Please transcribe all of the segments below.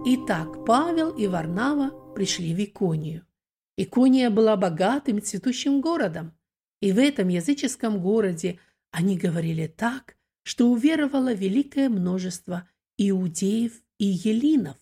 Итак, Павел и Варнава пришли в Иконию. Икония была богатым цветущим городом, и в этом языческом городе они говорили так, что уверовало великое множество иудеев и елинов,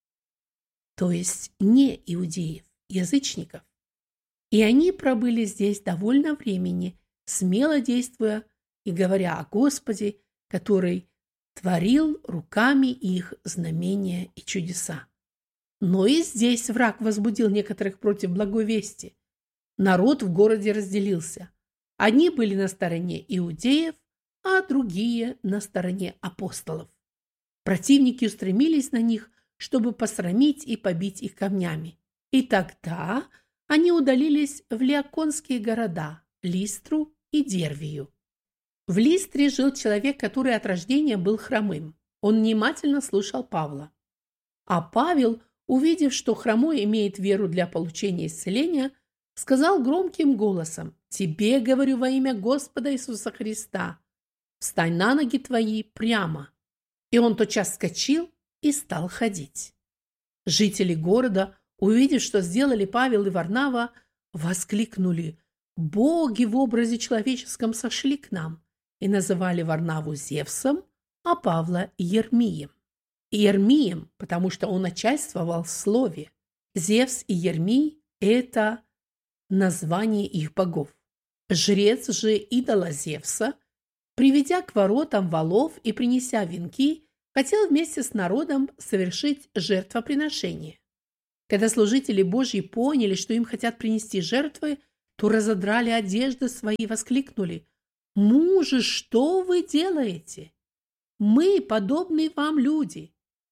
то есть не иудеев, язычников. И они пробыли здесь довольно времени, смело действуя и говоря о Господе, который творил руками их знамения и чудеса. Но и здесь враг возбудил некоторых против благой вести. Народ в городе разделился. Одни были на стороне иудеев, а другие на стороне апостолов. Противники устремились на них, чтобы посрамить и побить их камнями. И тогда они удалились в лиаконские города Листру и Дервию. В Листре жил человек, который от рождения был хромым. Он внимательно слушал Павла. А Павел, увидев, что хромой имеет веру для получения исцеления, сказал громким голосом: «Тебе говорю во имя Господа Иисуса Христа, встань на ноги твои прямо». И он тотчас вскочил и стал ходить. Жители города, увидев, что сделали Павел и Варнава, воскликнули: «Боги в образе человеческом сошли к нам», и называли Варнаву Зевсом, а Павла Ермием. Ермием, потому что он начальствовал в слове. Зевс и Ермий – это название их богов. Жрец же идола Зевса, приведя к воротам волов и принеся венки, хотел вместе с народом совершить жертвоприношение. Когда служители Божьи поняли, что им хотят принести жертвы, то разодрали одежды свои и воскликнули: «Мужи, что вы делаете? Мы подобные вам люди,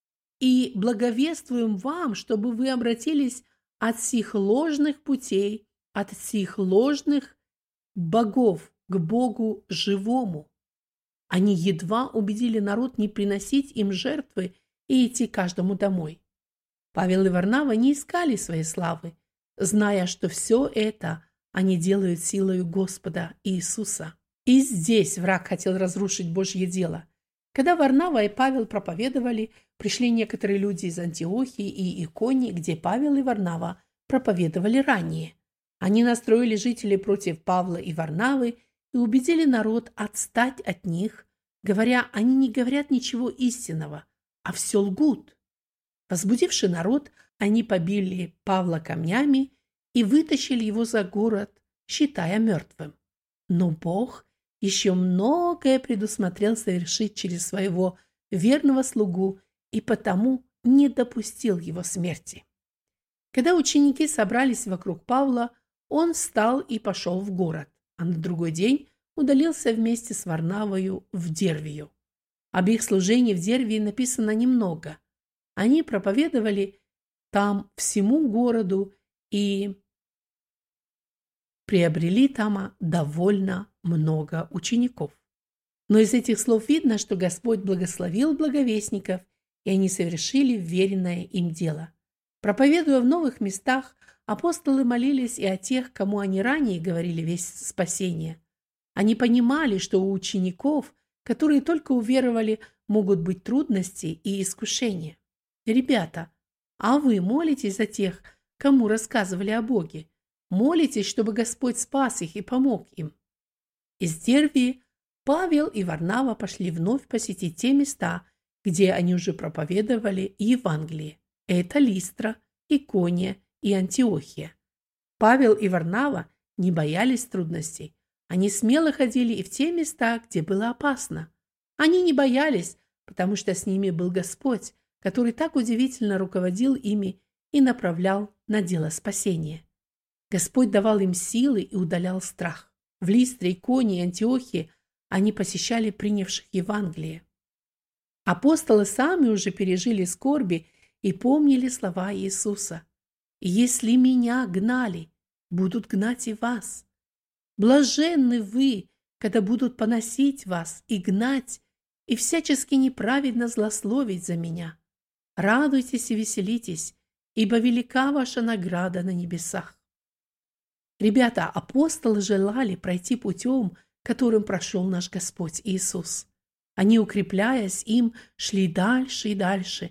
и благовествуем вам, чтобы вы обратились от сих ложных путей, от сих ложных богов к Богу живому». Они едва убедили народ не приносить им жертвы и идти каждому домой. Павел и Варнава не искали своей славы, зная, что все это они делают силою Господа Иисуса. И здесь враг хотел разрушить Божье дело. Когда Варнава и Павел проповедовали, пришли некоторые люди из Антиохии и Иконии, где Павел и Варнава проповедовали ранее. Они настроили жителей против Павла и Варнавы и убедили народ отстать от них, говоря, они не говорят ничего истинного, а все лгут. Возбудивший народ, они побили Павла камнями и вытащили его за город, считая мертвым. Но Бог еще многое предусмотрел совершить через своего верного слугу и потому не допустил его смерти. Когда ученики собрались вокруг Павла, он встал и пошел в город, а на другой день удалился вместе с Варнавою в Дервию. Об их служении в Дервии написано немного. Они проповедовали там всему городу и приобрели там довольно много учеников. Но из этих слов видно, что Господь благословил благовестников, и они совершили веренное им дело. Проповедуя в новых местах, апостолы молились и о тех, кому они ранее говорили весть спасения. Они понимали, что у учеников, которые только уверовали, могут быть трудности и искушения. Ребята, а вы молитесь за тех, кому рассказывали о Боге? Молитесь, чтобы Господь спас их и помог им? Из Дервии Павел и Варнава пошли вновь посетить те места, где они уже проповедовали Евангелие. Это Листра, Икония и Антиохия. Павел и Варнава не боялись трудностей. Они смело ходили и в те места, где было опасно. Они не боялись, потому что с ними был Господь, который так удивительно руководил ими и направлял на дело спасения. Господь давал им силы и удалял страх. В Листре, Иконии и Антиохии они посещали принявших Евангелие. Апостолы сами уже пережили скорби и помнили слова Иисуса: «Если меня гнали, будут гнать и вас. Блаженны вы, когда будут поносить вас и гнать, и всячески неправедно злословить за меня. Радуйтесь и веселитесь, ибо велика ваша награда на небесах». Ребята, апостолы желали пройти путем, которым прошел наш Господь Иисус. Они, укрепляясь им, шли дальше и дальше,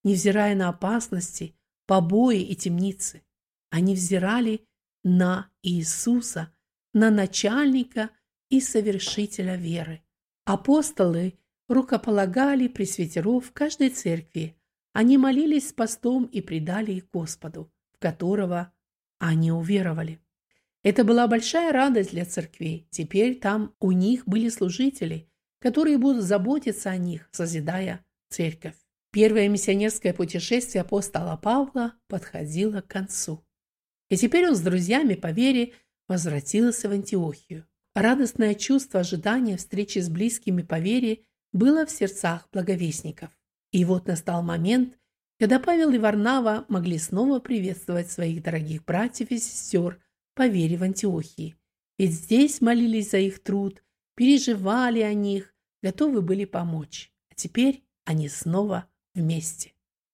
невзирая на опасности, побои и темницы. Они взирали на Иисуса, на начальника и совершителя веры. Апостолы рукополагали пресвитеров в каждой церкви. Они молились с постом и предали их Господу, в которого они уверовали. Это была большая радость для церквей. Теперь там у них были служители, которые будут заботиться о них, созидая церковь. Первое миссионерское путешествие апостола Павла подходило к концу. И теперь он с друзьями по вере возвратился в Антиохию. Радостное чувство ожидания встречи с близкими по вере было в сердцах благовестников. И вот настал момент, когда Павел и Варнава могли снова приветствовать своих дорогих братьев и сестер по вере в Антиохии. Ведь здесь молились за их труд, переживали о них, готовы были помочь. А теперь они снова вместе.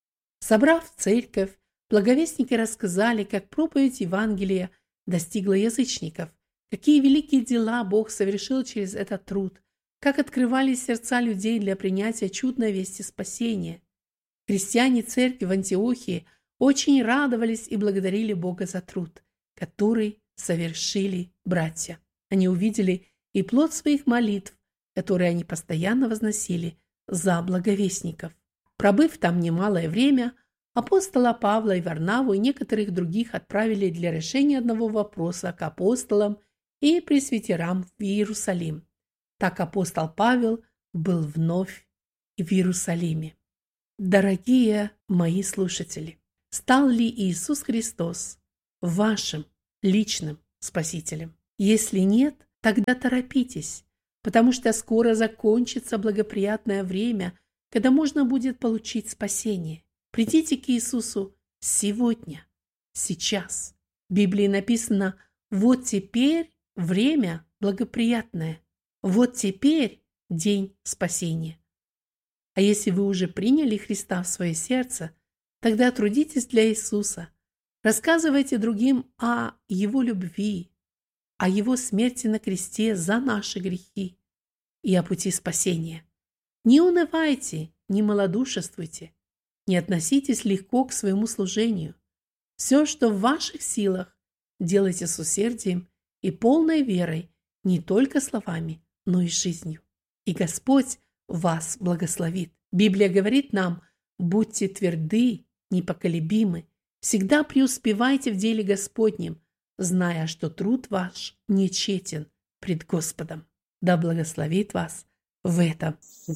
Собрав церковь, благовестники рассказали, как проповедь Евангелия достигла язычников, какие великие дела Бог совершил через этот труд, как открывались сердца людей для принятия чудной вести спасения. Христиане церкви в Антиохии очень радовались и благодарили Бога за труд, который совершили братья. Они увидели и плод своих молитв, которые они постоянно возносили за благовестников. Пробыв там немалое время, апостола Павла и Варнаву и некоторых других отправили для решения одного вопроса к апостолам и пресвитерам в Иерусалим. Так апостол Павел был вновь в Иерусалиме. Дорогие мои слушатели, стал ли Иисус Христос вашим личным Спасителем? Если нет, тогда торопитесь, потому что скоро закончится благоприятное время, когда можно будет получить спасение. Придите к Иисусу сегодня, сейчас. В Библии написано: «Вот теперь время благоприятное, вот теперь день спасения». А если вы уже приняли Христа в свое сердце, тогда трудитесь для Иисуса, рассказывайте другим о Его любви, о Его смерти на кресте за наши грехи и о пути спасения. Не унывайте, не малодушествуйте, не относитесь легко к своему служению. Все, что в ваших силах, делайте с усердием и полной верой, не только словами, но и жизнью. И Господь вас благословит. Библия говорит нам: будьте тверды, непоколебимы, всегда преуспевайте в деле Господнем, зная, что труд ваш не тщетен пред Господом. Да благословит вас в этом